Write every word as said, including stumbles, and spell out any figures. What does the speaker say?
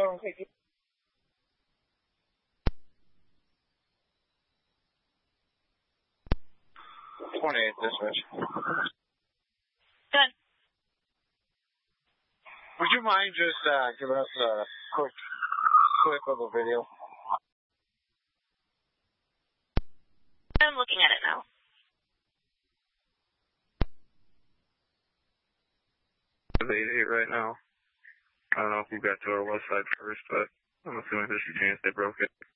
twenty-eight dispatch. Done. Would you mind just uh, giving us a quick clip of the video? I'm looking at it now. eight eight right now. I don't know if you got to our website first, but I'm assuming there's a chance they broke it.